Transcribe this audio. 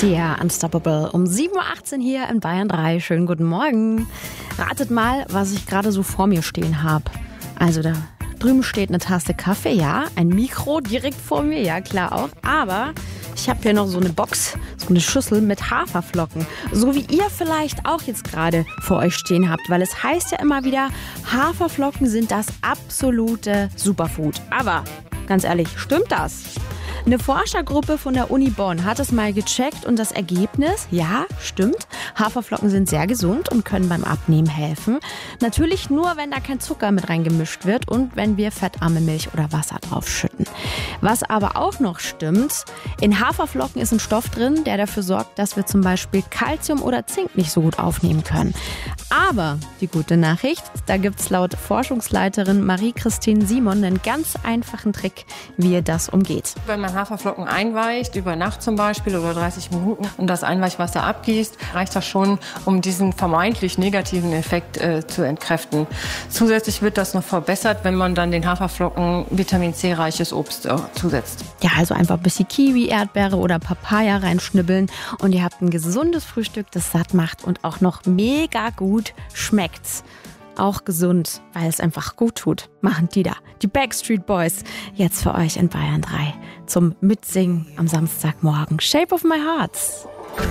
Sia, Unstoppable. Um 7.18 Uhr hier in Bayern 3. Schönen guten Morgen. Ratet mal, was ich gerade so vor mir stehen habe. Also da drüben steht eine Tasse Kaffee, ja. Ein Mikro direkt vor mir, ja klar auch. Aber ich habe hier noch so eine Box, so eine Schüssel mit Haferflocken. So wie ihr vielleicht auch jetzt gerade vor euch stehen habt. Weil es heißt ja immer wieder, Haferflocken sind das absolute Superfood. Aber ganz ehrlich, stimmt das? Eine Forschergruppe von der Uni Bonn hat es mal gecheckt und das Ergebnis, ja, stimmt. Haferflocken sind sehr gesund und können beim Abnehmen helfen. Natürlich nur, wenn da kein Zucker mit reingemischt wird und wenn wir fettarme Milch oder Wasser draufschütten. Was aber auch noch stimmt, in Haferflocken ist ein Stoff drin, der dafür sorgt, dass wir zum Beispiel Calcium oder Zink nicht so gut aufnehmen können. Aber die gute Nachricht, da gibt es laut Forschungsleiterin Marie-Christine Simon einen ganz einfachen Trick, wie ihr das umgeht. Wenn man Haferflocken einweicht, über Nacht zum Beispiel oder 30 Minuten und das Einweichwasser abgießt, reicht das schon, um diesen vermeintlich negativen Effekt zu entkräften. Zusätzlich wird das noch verbessert, wenn man dann den Haferflocken Vitamin C-reiches Obst zusetzt. Ja, also einfach ein bisschen Kiwi, Erdbeere oder Papaya reinschnibbeln und ihr habt ein gesundes Frühstück, das satt macht und auch noch mega gut schmeckt's. Auch gesund, weil es einfach gut tut, machen die da. Die Backstreet Boys, jetzt für euch in Bayern 3 zum Mitsingen am Samstagmorgen. Shape of My Heart.